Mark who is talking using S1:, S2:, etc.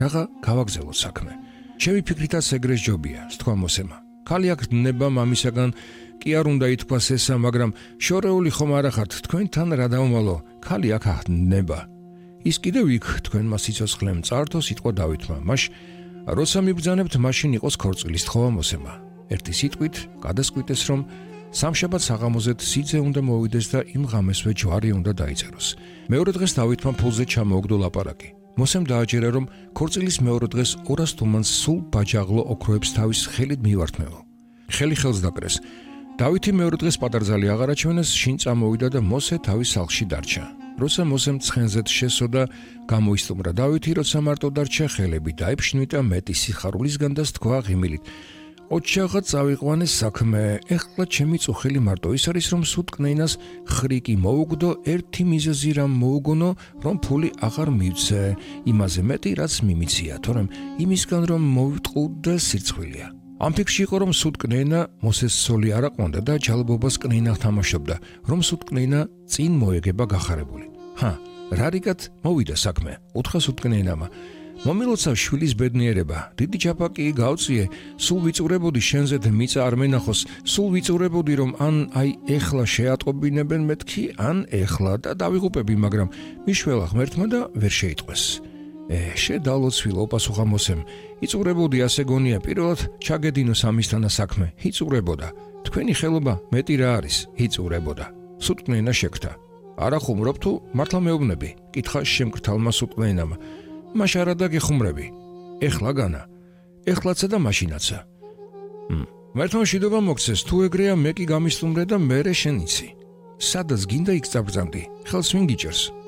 S1: რაღა გავაგზავნოთ საქმე. ჩემი ფიქრითაც ეგრე ჯობია, თქვა მოსემა. ქალი აქ ნება მამისაგან კი არ უნდა ითქვას ესა, მაგრამ შორეული ხომ არა ხართ, თქვენთან რა დავმალო, ქალი აქ ნება. ის კიდევ იქ თქვენმა სიცოცხლემ წართო სიტყვა დავითმა. მაშ როცა მიბრძანებთ, მაშინ იყოს ქორწილის თხოვა მოსემა. ერთი სიტყვით გადასკვიტეს, რომ სამშაბათ საღამოზეთ სიძე უნდა მოვიდეს და იმ ღამესვე ჯვარი უნდა დაიწეროს. მეორე დღეს დავითმა ფულზე ჩამოუგდო ლაპარაკი. მოსემ დააჯერა, რომ ქორწილის მეორე დღეს 200 თუმანს სულ ბაჯაღლო ოქროებს თავის ხელით მივართმევო. ხელი ხელს დაკრეს. დავითი მეორე დღეს პატარძალი აღარ აჩვენეს, შინ წამოვიდა და მოსე თავის სახლში დარჩა. როცა მოსემ ცხენზეთ შესო და გამოისტუმრა დავითი, როცა მარტო დარჩა, ხელები დაიფშნიტა მეტი სიხარულისგან და თქვა ღიმილით: ოჩაღა წავიყვანე საქმე, ეხლა ჩემი წუხელი მარტო ის არის, რომ სუტკნეინას ხრიკი მოუგდო, ერთი მიზეზი რამ მოუგონო, რომ ფული აღარ მივცე, იმაზე მეტი რაც მიმიცია, თორემ იმისგან რომ მოვიტყუდე სირცხვილია. ამ ფიქრში იყო, რომ სუტკნეინა მოსეს სოლი არ აყვანდა და ჯალბობას კნეინა თამაშობდა, რომ სუტკნეინა წინ მოეგება გახარებული. რა რიგად მოვიდა საქმე, უთხრა სუტკნეინამა. მომილოცავ შვილის ბედნიერება, დიდი ჯაფაკი გავწიე, სულ ვიწურებოდი შენზეთ მიწა არ მენახოს, სულ ვიწურებოდი, რომ ან აი ეხლა შეატყობინებენ მეთქი, ან ეხლა და დავიღუპები, მაგრამ მიშველა ღმერთმა და ვერ შეიტყვეს. შედალოცვილო, პასუხა მოსემ. იწურებოდი, ასე გონია, პირველად ჩაგედინო სამისთანა საქმე, იწურებოდა. თქვენი ხელობა მეტი რა არის, იწურებოდა. სუტკნეინა შეკრთა. არა ხუმრობ თუ მართლა მეუბნები, კითხა შემკრთალმა სუტკნეინამ. მაშ არა დაგეხუმრები. ეხლა განა. ეხლაცა და მაშინაცა. მართლა მშვიდობა მოგცეს, თუ ეგრეა მე კი გამისტუმრე და მერე შენ იცი. სადაც გინდა იქ წაბრძანდი, ხელს ვინ გიჭერს?